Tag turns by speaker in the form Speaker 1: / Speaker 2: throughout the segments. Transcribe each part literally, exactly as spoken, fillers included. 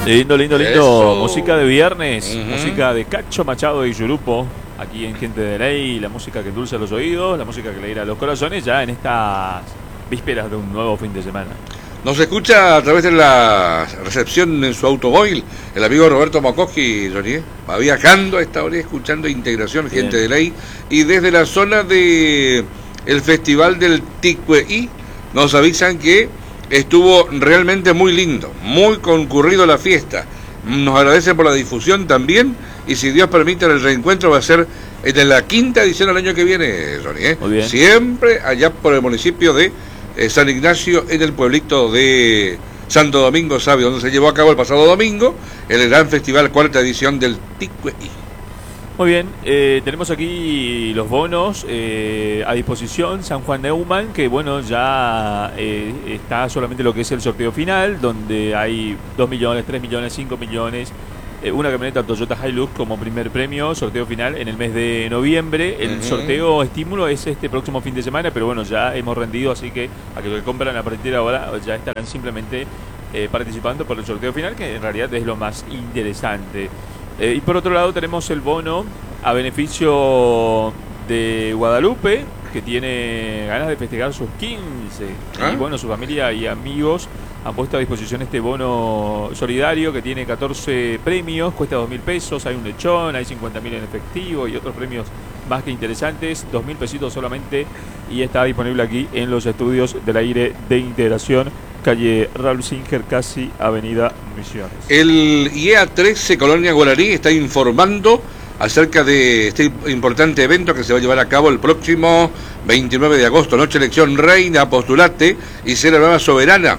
Speaker 1: Lindo, lindo, lindo.
Speaker 2: Eso.
Speaker 1: Música de viernes,
Speaker 2: Ujú.
Speaker 1: música de Cacho Machado y Yurupo, aquí en Gente de Ley, la música que endulza los oídos, la música que alegra los corazones, ya en estas vísperas de un nuevo fin de semana.
Speaker 2: Nos escucha a través de la recepción en su automóvil el amigo Roberto Mokoski, Johnny, va viajando a esta hora escuchando Integración
Speaker 1: Bien.
Speaker 2: Gente de Ley, y desde la zona de el Festival del Ticue nos avisan que estuvo realmente muy lindo, muy concurrido la fiesta. Nos agradecen por la difusión también, y si Dios permite el reencuentro va a ser en la quinta edición del año que viene, Johnny, ¿eh?
Speaker 1: Muy bien.
Speaker 2: Siempre allá por el municipio de eh, San Ignacio, en el pueblito de Santo Domingo, ¿sabe? Donde se llevó a cabo el pasado domingo el gran festival, cuarta edición del Ticue.
Speaker 1: Muy bien, eh, tenemos aquí los bonos eh, a disposición. San Juan Neumann, que bueno, ya eh, está solamente lo que es el sorteo final, donde hay dos millones, tres millones, cinco millones, eh, una camioneta Toyota Hilux como primer premio, sorteo final en el mes de noviembre. El
Speaker 2: Ujú.
Speaker 1: sorteo estímulo es este próximo fin de semana, pero bueno, ya hemos rendido, así que a que lo que compran a partir de ahora ya estarán simplemente eh, participando por el sorteo final, que en realidad es lo más interesante. Eh, y por otro lado tenemos el bono a beneficio de Guadalupe, que tiene ganas de festejar sus quince.
Speaker 2: ¿Ah?
Speaker 1: Y bueno, su familia y amigos han puesto a disposición este bono solidario que tiene catorce premios, cuesta dos mil pesos, hay un lechón, hay cincuenta mil en efectivo y otros premios más que interesantes, dos mil pesitos solamente, y está disponible aquí en los estudios del aire de Integración, calle Raúl Singer, casi avenida Misiones.
Speaker 2: El I E A trece Colonia Guaraní está informando acerca de este importante evento que se va a llevar a cabo el próximo veintinueve de agosto, noche elección reina, postulate y ser la nueva soberana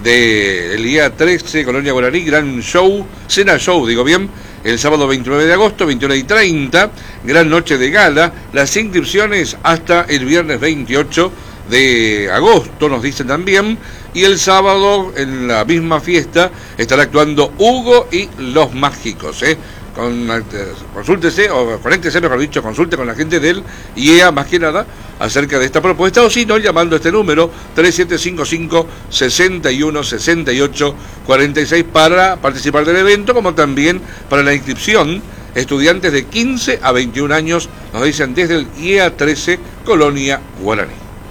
Speaker 2: del I E A trece Colonia Guaraní, gran show, cena show, digo bien, el sábado veintinueve de agosto, veintiuna y treinta, gran noche de gala, las inscripciones hasta el viernes veintiocho de agosto, nos dicen también, y el sábado en la misma fiesta estará actuando Hugo y los Mágicos, ¿eh? Con, eh, consúltese, o conéctese, mejor dicho, consulte con la gente del I E A más que nada acerca de esta propuesta, o si no, llamando a este número tres siete cinco cinco, seis uno, seis ocho, cuatro seis para participar del evento, como también para la inscripción. Estudiantes de quince a veintiún años, nos dicen desde el I E A trece Colonia Guaraní.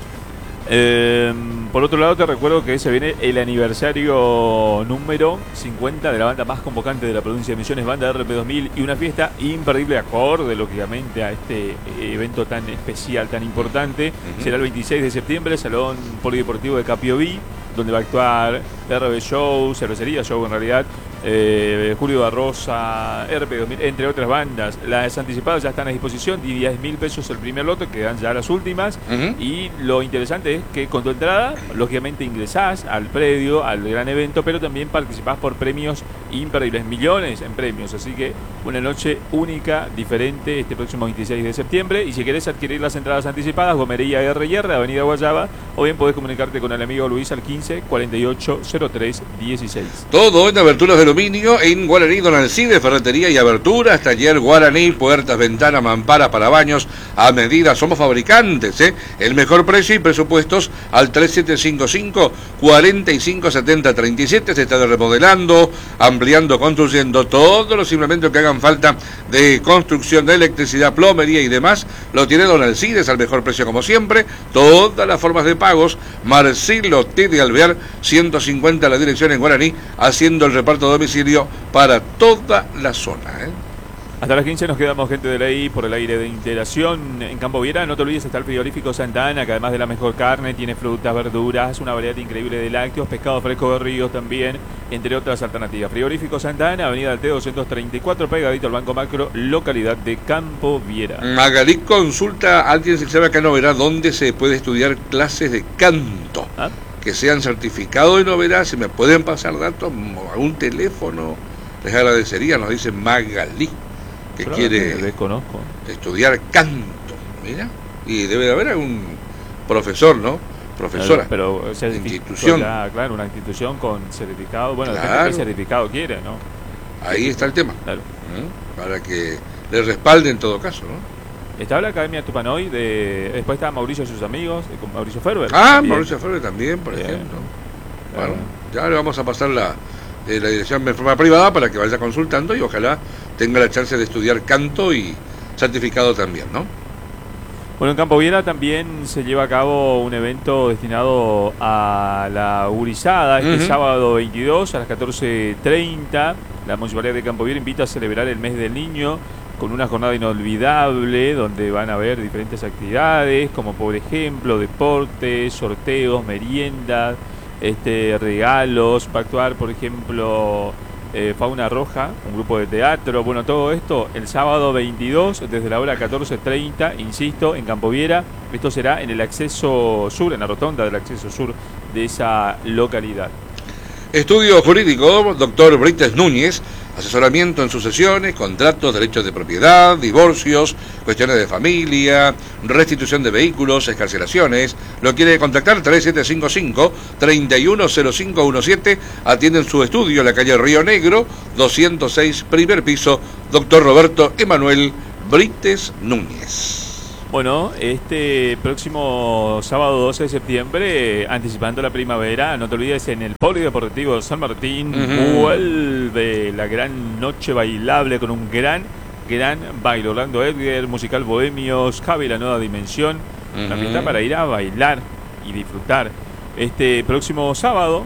Speaker 1: Eh, por otro lado, te recuerdo que se viene el aniversario número cincuenta de la banda más convocante de la provincia de Misiones, Banda R P dos mil, y una fiesta imperdible acorde, lógicamente, a este evento tan especial, tan importante.
Speaker 2: Uh-huh.
Speaker 1: Será el veintiséis de septiembre, Salón Polideportivo de Capioví, donde va a actuar R B Show, Cervecería Show en realidad, eh, Julio Barrosa, R P dos mil, entre otras bandas. Las anticipadas ya están a disposición, y diez mil pesos el primer lote, quedan ya las últimas.
Speaker 2: Uh-huh.
Speaker 1: Y lo interesante es que con tu entrada, lógicamente ingresás al predio, al gran evento, pero también participás por premios imperdibles, millones en premios. Así que una noche única, diferente, este próximo veintiséis de septiembre. Y si querés adquirir las entradas anticipadas, Gomería R y R, Avenida Guayaba, o bien podés comunicarte con el amigo Luis al quince, cuarenta y ocho, cero tres, dieciséis.
Speaker 2: Todo en aberturas de aluminio en Guaraní, Don Alcide, ferretería y aberturas, taller Guaraní, puertas, ventanas, mamparas para baños a medida. Somos fabricantes, ¿eh? El mejor precio y presupuestos al tres siete cinco cinco, cuatro cinco siete cero tres siete. Se está remodelando, ampliando, construyendo todos los implementos que hagan falta de construcción, de electricidad, plomería y demás. Lo tiene Don Alcides al mejor precio como siempre. Todas las formas de pagos. Marcelo T. de Alvear, ciento cincuenta, la dirección en Guaraní, haciendo el reparto a domicilio para toda la zona, ¿eh?
Speaker 1: Hasta las quince nos quedamos, Gente de Ley, por el aire de Integración en Campo Viera. No te olvides, está el frigorífico Santa Ana, que además de la mejor carne, tiene frutas, verduras, una variedad increíble de lácteos, pescado fresco de ríos también, entre otras alternativas. Frigorífico Santa Ana, avenida Altea doscientos treinta y cuatro, pegadito al Banco Macro, localidad de Campo Viera.
Speaker 2: Magalí consulta a alguien que sabe acá no verá dónde se puede estudiar clases de canto.
Speaker 1: ¿Ah?
Speaker 2: Que sean certificados de novedad, si me pueden pasar datos, algún teléfono, les agradecería, nos dice Magalí, que
Speaker 1: Yo
Speaker 2: quiere
Speaker 1: desconozco.
Speaker 2: estudiar canto, mira, y debe de haber algún profesor, ¿no? Profesora,
Speaker 1: Pero, pero certific-
Speaker 2: institución.
Speaker 1: ya, claro, una institución con certificado, bueno,
Speaker 2: Claro.
Speaker 1: depende de qué certificado quiere, ¿no?
Speaker 2: Ahí está el tema,
Speaker 1: Claro.
Speaker 2: ¿eh? Para que le respalde en todo caso, ¿no?
Speaker 1: Estaba la Academia Tupanoy, de... después estaba Mauricio y sus amigos, eh, con Mauricio Ferber.
Speaker 2: Ah,
Speaker 1: también.
Speaker 2: Mauricio Ferrer también, por
Speaker 1: Bien.
Speaker 2: ejemplo.
Speaker 1: Claro.
Speaker 2: Bueno, ya le vamos a pasar la, eh, la dirección de forma privada para que vaya consultando y ojalá tenga la chance de estudiar canto y certificado también, ¿no?
Speaker 1: Bueno, en Campo Viera también se lleva a cabo un evento destinado a la gurizada este uh-huh. sábado veintidós a las catorce treinta. La Municipalidad de Campo Viera invita a celebrar el mes del niño con una jornada inolvidable donde van a haber diferentes actividades como por ejemplo deportes, sorteos, meriendas, este, regalos, para actuar por ejemplo eh, Fauna Roja, un grupo de teatro, bueno, todo esto el sábado veintidós desde la hora catorce treinta, insisto, en Campo Viera. Esto será en el acceso sur, en la rotonda del acceso sur de esa localidad.
Speaker 2: Estudio jurídico, doctor Brites Núñez, asesoramiento en sucesiones, contratos, derechos de propiedad, divorcios, cuestiones de familia, restitución de vehículos, excarcelaciones. Lo quiere contactar tres siete cinco cinco, tres uno cero cinco uno siete. Atienden su estudio en la calle Río Negro, doscientos seis, primer piso, doctor Roberto Emanuel Brites Núñez.
Speaker 1: Bueno, este próximo sábado doce de septiembre, eh, anticipando la primavera, no te olvides, en el Polideportivo San Martín uh-huh. vuelve la gran noche bailable con un gran, gran baile. Orlando Edgar, musical Bohemios, Cabe la Nueva Dimensión, uh-huh. una fiesta para ir a bailar y disfrutar. Este próximo sábado,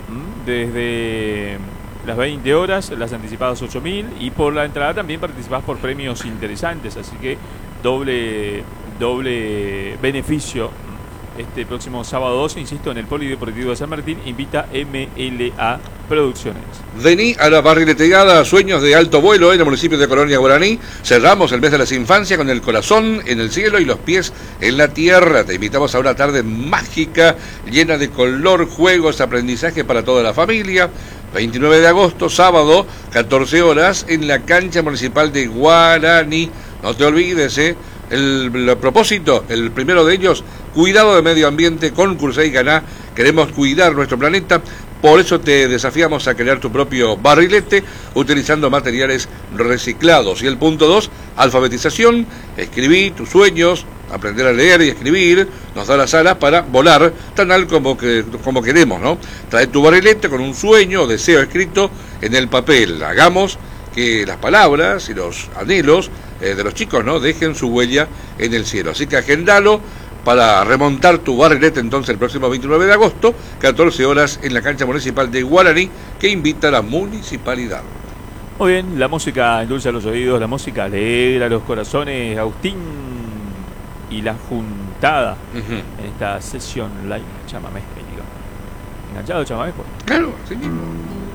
Speaker 1: desde las veinte horas, las anticipadas ocho mil, y por la entrada también participás por premios interesantes, así que doble... doble beneficio este próximo sábado doce, insisto, en el Polideportivo de San Martín. Invita M L A Producciones.
Speaker 2: Vení a la barrileteada Sueños de Alto Vuelo en el municipio de Colonia Guaraní. Cerramos el mes de las infancias con el corazón en el cielo y los pies en la tierra. Te invitamos a una tarde mágica, llena de color, juegos, aprendizaje para toda la familia. veintinueve de agosto, sábado, catorce horas, en la cancha municipal de Guaraní. No te olvides, ¿eh? El, el propósito, el primero de ellos, cuidado de medio ambiente con Cursey Ganá. Queremos cuidar nuestro planeta, por eso te desafiamos a crear tu propio barrilete utilizando materiales reciclados. Y el punto dos, alfabetización, escribí tus sueños, aprender a leer y escribir, nos da las alas para volar tan alto como, que, como queremos, ¿no? Trae tu barrilete con un sueño o deseo escrito en el papel. Hagamos que las palabras y los anhelos eh, de los chicos, ¿no?, dejen su huella en el cielo. Así que agendalo para remontar tu barrilete entonces el próximo veintinueve de agosto, catorce horas, en la cancha municipal de Guaraní, que invita a la municipalidad.
Speaker 1: Muy bien, la música endulza los oídos, la música alegra los corazones. Agustín y la juntada uh-huh. en esta sesión live chamamé. ¿Enganchado chamamé? Pues?
Speaker 2: Claro, sí.